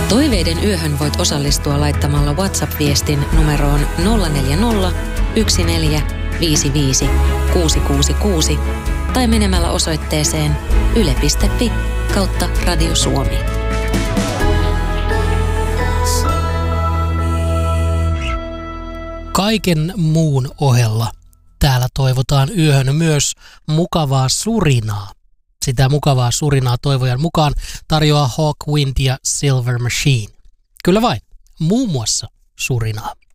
Toiveiden yöhön voit osallistua laittamalla WhatsApp-viestin numeroon 040 14 55 666 tai menemällä osoitteeseen yle.fi/Radio Suomi. Kaiken muun ohella täällä toivotaan yöhön myös mukavaa surinaa. Sitä mukavaa surinaa toivojan mukaan tarjoaa Hawkwind ja Silver Machine. Kyllä vain, muun muassa surinaa.